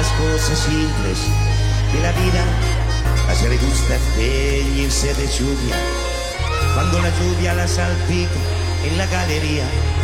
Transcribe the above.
cosas simples de la vida. A ella le gusta teñirse de lluvia, cuando la lluvia la salpica en la galería.